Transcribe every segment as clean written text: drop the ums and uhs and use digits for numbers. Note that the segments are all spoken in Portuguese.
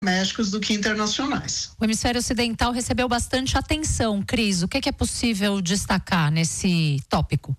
domésticos do que internacionais. O hemisfério ocidental recebeu bastante atenção, Cris. O que é possível destacar nesse tópico?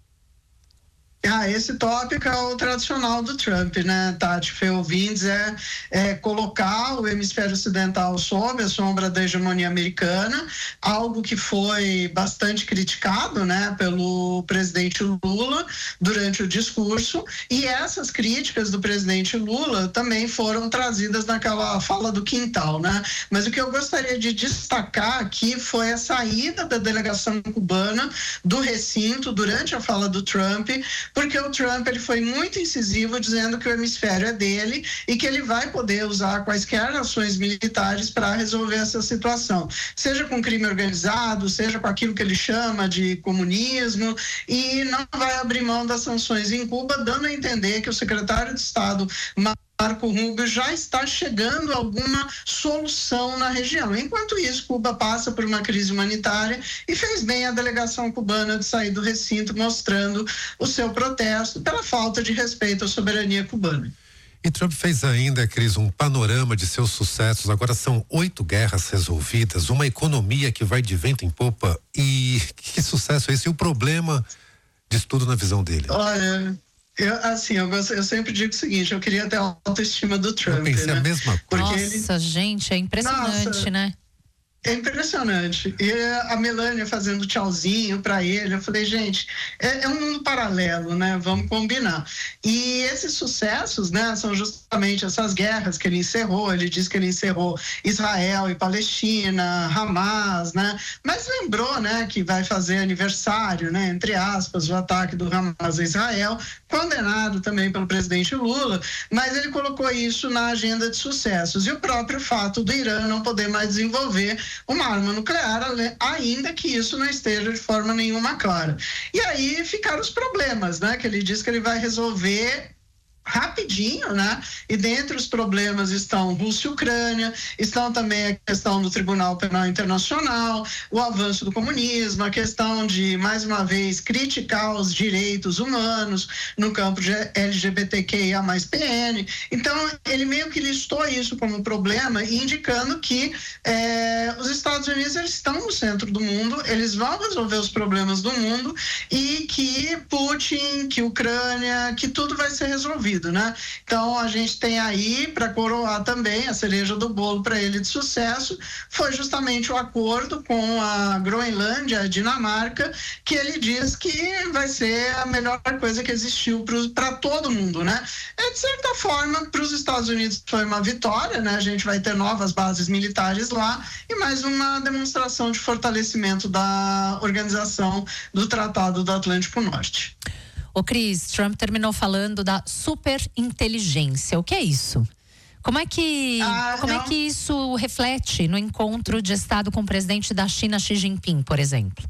Esse tópico é o tradicional do Trump, né, Tati, Fê, ouvintes, é colocar o hemisfério ocidental sob a sombra da hegemonia americana, algo que foi bastante criticado, né, pelo presidente Lula durante o discurso, e essas críticas do presidente Lula também foram trazidas naquela fala do quintal, né, mas o que eu gostaria de destacar aqui foi a saída da delegação cubana do recinto durante a fala do Trump, porque o Trump ele foi muito incisivo dizendo que o hemisfério é dele e que ele vai poder usar quaisquer ações militares para resolver essa situação, seja com crime organizado, seja com aquilo que ele chama de comunismo, e não vai abrir mão das sanções em Cuba, dando a entender que o secretário de Estado Marco Rubio já está chegando a alguma solução na região. Enquanto isso, Cuba passa por uma crise humanitária e fez bem a delegação cubana de sair do recinto, mostrando o seu protesto pela falta de respeito à soberania cubana. E Trump fez ainda, Cris, um panorama de seus sucessos. Agora são 8 guerras resolvidas, uma economia que vai de vento em popa. E que sucesso é esse? E o problema disso tudo na visão dele? Olha, eu sempre digo o seguinte, eu queria ter a autoestima do Trump. Eu pensei, né? A mesma coisa. Nossa, gente, é impressionante, né? É impressionante. E a Melania fazendo tchauzinho para ele, eu falei, gente, é um mundo paralelo, né? Vamos combinar. E esses sucessos, né, são justamente essas guerras que ele encerrou. Ele disse que ele encerrou Israel e Palestina, Hamas, né? Mas lembrou, né, que vai fazer aniversário, né, entre aspas, o ataque do Hamas a Israel, condenado também pelo presidente Lula, mas ele colocou isso na agenda de sucessos. E o próprio fato do Irã não poder mais desenvolver uma arma nuclear, ainda que isso não esteja de forma nenhuma clara. E aí ficaram os problemas, né? Que ele diz que ele vai resolver rapidinho, né? E dentre os problemas estão Rússia e Ucrânia, estão também a questão do Tribunal Penal Internacional, o avanço do comunismo, a questão de, mais uma vez, criticar os direitos humanos no campo de LGBTQIA+PN. Então, ele meio que listou isso como problema, indicando que os Estados Unidos eles estão no centro do mundo, eles vão resolver os problemas do mundo e que Putin, que Ucrânia, que tudo vai ser resolvido. Né? Então a gente tem aí, para coroar também a cereja do bolo para ele de sucesso, foi justamente o acordo com a Groenlândia, a Dinamarca, que ele diz que vai ser a melhor coisa que existiu para todo mundo, né? De certa forma, para os Estados Unidos foi uma vitória, né? A gente vai ter novas bases militares lá e mais uma demonstração de fortalecimento da organização do Tratado do Atlântico Norte. Ô Cris, Trump terminou falando da superinteligência. O que é isso? Como é que isso reflete no encontro de Estado com o presidente da China, Xi Jinping, por exemplo?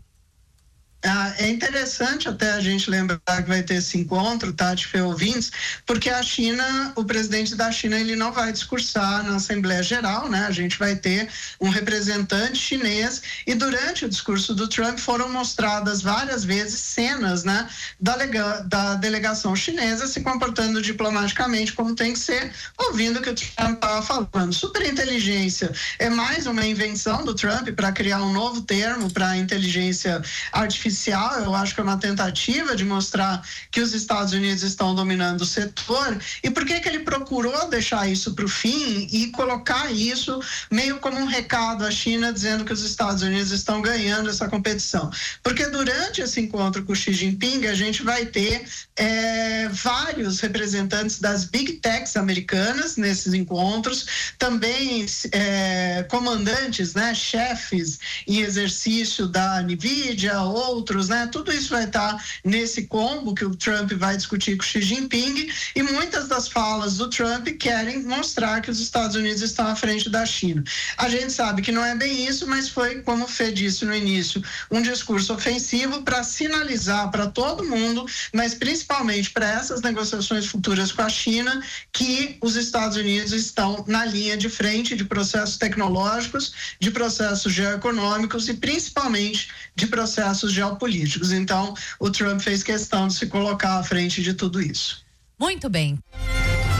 É interessante até a gente lembrar que vai ter esse encontro, Tati, Fê, ouvintes, porque a China, o presidente da China, ele não vai discursar na Assembleia Geral, né? A gente vai ter um representante chinês e durante o discurso do Trump foram mostradas várias vezes cenas, né, da delegação chinesa se comportando diplomaticamente como tem que ser, ouvindo o que o Trump estava falando. Superinteligência é mais uma invenção do Trump para criar um novo termo para inteligência artificial. Eu acho que é uma tentativa de mostrar que os Estados Unidos estão dominando o setor. E por que ele procurou deixar isso para o fim e colocar isso meio como um recado à China, dizendo que os Estados Unidos estão ganhando essa competição? Porque durante esse encontro com o Xi Jinping, a gente vai ter vários representantes das Big Techs americanas nesses encontros, também comandantes, né, chefes em exercício da NVIDIA, outros, né? Tudo isso vai estar nesse combo que o Trump vai discutir com o Xi Jinping e muitas das falas do Trump querem mostrar que os Estados Unidos estão à frente da China. A gente sabe que não é bem isso, mas foi, como o Fê disse no início, um discurso ofensivo para sinalizar para todo mundo, mas principalmente para essas negociações futuras com a China, que os Estados Unidos estão na linha de frente de processos tecnológicos, de processos geoeconômicos e principalmente de processos geopolíticos. Então, o Trump fez questão de se colocar à frente de tudo isso. Muito bem.